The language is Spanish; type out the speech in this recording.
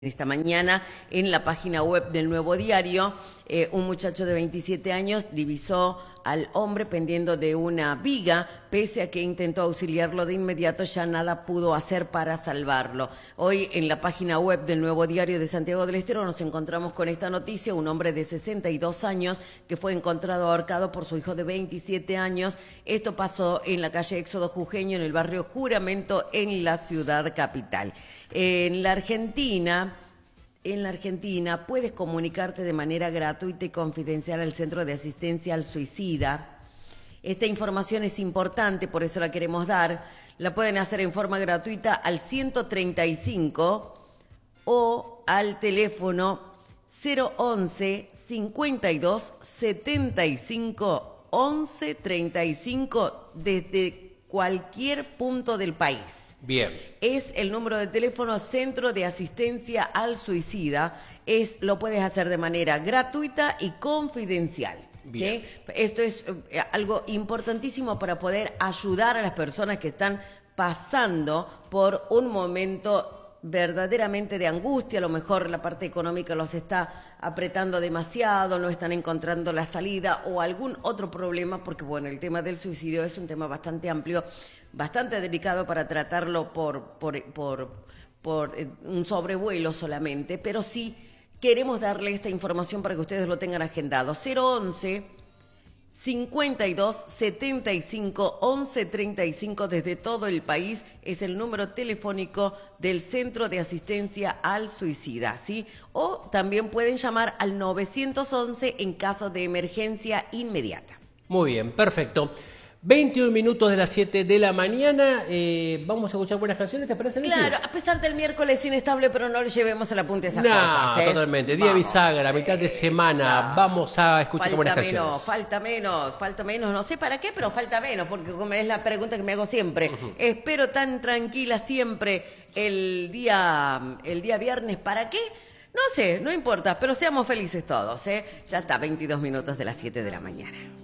Esta mañana en la página web del Nuevo Diario, un muchacho de 27 años divisó al hombre pendiendo de una viga, pese a que intentó auxiliarlo de inmediato, ya nada pudo hacer para salvarlo. Hoy en la página web del Nuevo Diario de Santiago del Estero nos encontramos con esta noticia: un hombre de 62 años que fue encontrado ahorcado por su hijo de 27 años. Esto pasó en la calle Éxodo Jujeño, en el barrio Juramento, en la ciudad capital. En la Argentina puedes comunicarte de manera gratuita y confidencial al Centro de Asistencia al Suicida. Esta información es importante, por eso la queremos dar. La pueden hacer en forma gratuita al 135 o al teléfono 011 52 75 11 35 desde cualquier punto del país. Bien. Es el número de teléfono Centro de Asistencia al Suicida. Lo puedes hacer de manera gratuita y confidencial. Bien. ¿Sí? Esto es algo importantísimo para poder ayudar a las personas que están pasando por un momento verdaderamente de angustia. A lo mejor la parte económica los está apretando demasiado, no están encontrando la salida o algún otro problema, porque bueno, el tema del suicidio es un tema bastante amplio, bastante delicado para tratarlo por un sobrevuelo solamente, pero sí queremos darle esta información para que ustedes lo tengan agendado. 011 52 75 11 35 desde todo el país es el número telefónico del Centro de Asistencia al Suicida, ¿sí? O también pueden llamar al 911 en caso de emergencia inmediata. Muy bien, perfecto. 21 minutos de las 7 de la mañana. Vamos a escuchar buenas canciones, ¿te parece? Claro, a pesar del miércoles inestable, pero no le llevemos el apunte a esas cosas. No, totalmente. Día bisagra, mitad de semana. Vamos a escuchar buenas canciones. Falta menos. No sé para qué, pero falta menos, porque como es la pregunta que me hago siempre. Espero tan tranquila siempre el día viernes. ¿Para qué? No sé, no importa, pero seamos felices todos, ¿eh? Ya está, 22 minutos de las 7 de la mañana.